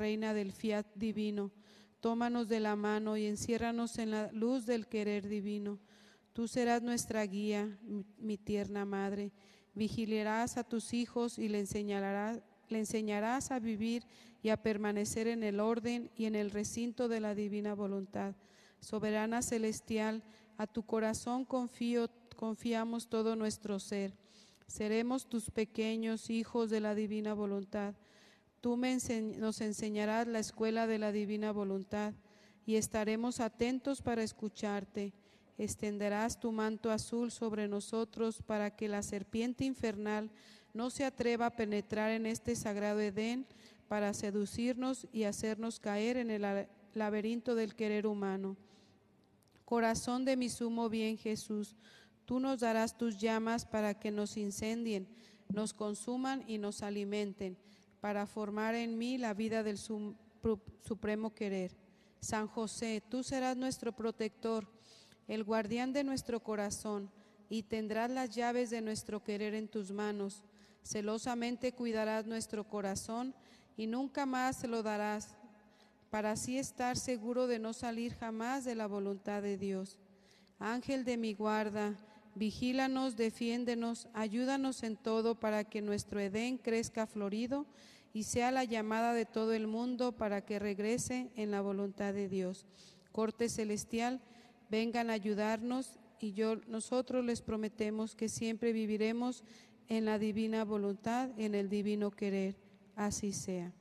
reina del fiat divino. Tómanos de la mano y enciérranos en la luz del querer divino. Tú serás nuestra guía, mi tierna madre. Vigilarás a tus hijos y le enseñarás a vivir y a permanecer en el orden y en el recinto de la divina voluntad. Soberana celestial, a tu corazón confiamos todo nuestro ser. Seremos tus pequeños hijos de la divina voluntad. Tú nos enseñarás la escuela de la divina voluntad y estaremos atentos para escucharte. Extenderás tu manto azul sobre nosotros para que la serpiente infernal no se atreva a penetrar en este sagrado Edén para seducirnos y hacernos caer en el laberinto del querer humano. Corazón de mi sumo bien, Jesús, tú nos darás tus llamas para que nos incendien, nos consuman y nos alimenten, para formar en mí la vida del supremo querer. San José, tú serás nuestro protector, el guardián de nuestro corazón, y tendrás las llaves de nuestro querer en tus manos. Celosamente cuidarás nuestro corazón y nunca más se lo darás, para así estar seguro de no salir jamás de la voluntad de Dios. Ángel de mi guarda, vigílanos, defiéndenos, ayúdanos en todo para que nuestro Edén crezca florido y sea la llamada de todo el mundo para que regrese en la voluntad de Dios. Corte celestial, vengan a ayudarnos y nosotros les prometemos que siempre viviremos en la divina voluntad, en el divino querer. Así sea.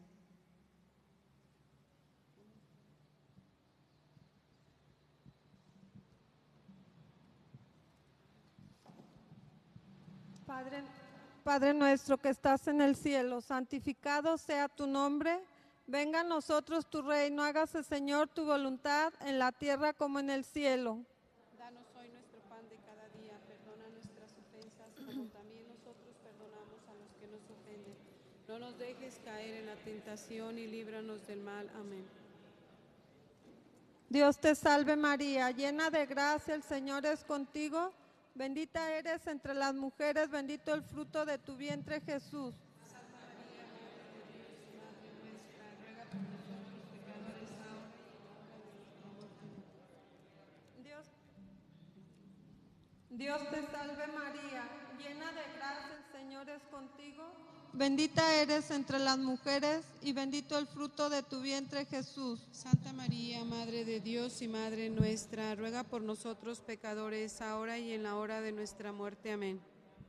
Padre nuestro que estás en el cielo, santificado sea tu nombre. Venga a nosotros tu reino, hágase, Señor, tu voluntad en la tierra como en el cielo. Danos hoy nuestro pan de cada día, perdona nuestras ofensas como también nosotros perdonamos a los que nos ofenden. No nos dejes caer en la tentación y líbranos del mal. Amén. Dios te salve María, llena de gracia, el Señor es contigo. Bendita eres entre las mujeres, bendito el fruto de tu vientre, Jesús. Santa María, Madre de Dios y Madre nuestra, ruega por nosotros pecadores ahora y en la hora de nuestra muerte. Dios te salve María, llena de gracia, el Señor es contigo. Bendita eres entre las mujeres y bendito el fruto de tu vientre, Jesús. Santa María, Madre de Dios y Madre nuestra, ruega por nosotros pecadores ahora y en la hora de nuestra muerte. Amén.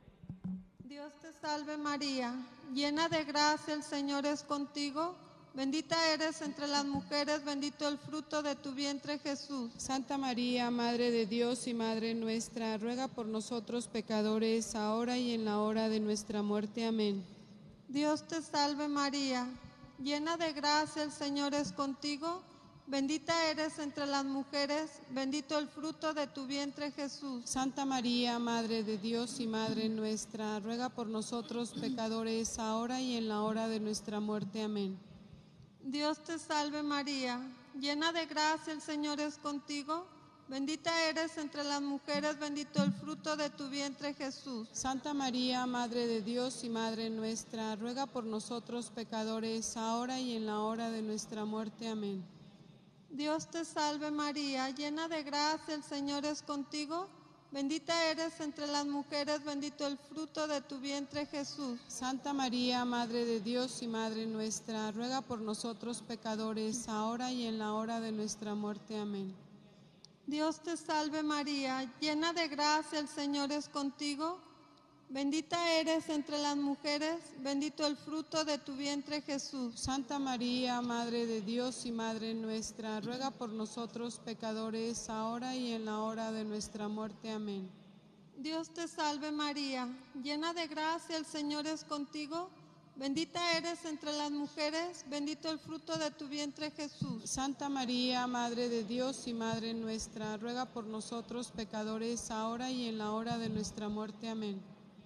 Dios te salve María, llena de gracia, el Señor es contigo. Bendita eres entre las mujeres, bendito el fruto de tu vientre, Jesús. Santa María, Madre de Dios y Madre nuestra, ruega por nosotros pecadores ahora y en la hora de nuestra muerte. Amén. Dios te salve María, llena de gracia, el Señor es contigo. Bendita eres entre las mujeres, bendito el fruto de tu vientre, Jesús. Santa María, Madre de Dios y Madre nuestra, ruega por nosotros pecadores ahora y en la hora de nuestra muerte. Amén. Dios te salve María, llena de gracia, el Señor es contigo. Bendita eres entre las mujeres, bendito el fruto de tu vientre, Jesús. Santa María, Madre de Dios y Madre nuestra, ruega por nosotros pecadores ahora y en la hora de nuestra muerte. Amén. Dios te salve María, llena de gracia, el Señor es contigo. Bendita eres entre las mujeres, bendito el fruto de tu vientre, Jesús. Santa María, Madre de Dios y Madre nuestra, ruega por nosotros pecadores ahora y en la hora de nuestra muerte. Amén. Dios te salve María, llena de gracia, el Señor es contigo. Bendita eres entre las mujeres, bendito el fruto de tu vientre, Jesús. Santa María, Madre de Dios y Madre nuestra, ruega por nosotros pecadores ahora y en la hora de nuestra muerte. Amén. Dios te salve María, llena de gracia, el Señor es contigo. Bendita eres entre las mujeres, bendito el fruto de tu vientre, Jesús. Santa María, Madre de Dios y Madre nuestra, ruega por nosotros pecadores ahora y en la hora de nuestra muerte. Amén.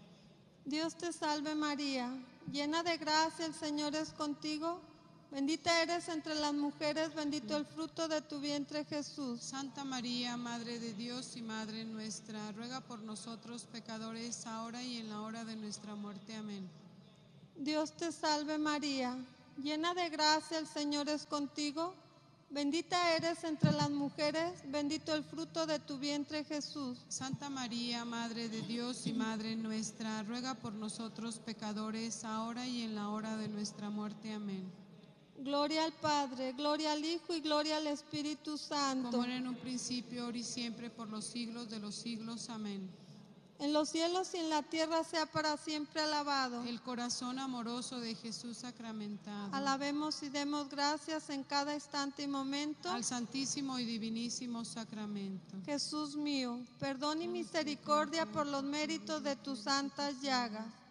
Dios te salve María, llena de gracia, el Señor es contigo. Bendita eres entre las mujeres, bendito el fruto de tu vientre, Jesús. Santa María, Madre de Dios y Madre nuestra, ruega por nosotros pecadores ahora y en la hora de nuestra muerte. Amén. Dios te salve María, llena de gracia, el Señor es contigo. Bendita eres entre las mujeres, bendito el fruto de tu vientre, Jesús. Santa María, Madre de Dios y Madre nuestra, ruega por nosotros pecadores, ahora y en la hora de nuestra muerte. Amén. Gloria al Padre, gloria al Hijo y gloria al Espíritu Santo. Como era en un principio, ahora y siempre, por los siglos de los siglos. Amén. En los cielos y en la tierra sea para siempre alabado. El corazón amoroso de Jesús sacramentado. Alabemos y demos gracias en cada instante y momento Al Santísimo y Divinísimo Sacramento. Jesús mío, perdón y misericordia por los méritos de tus santas llagas.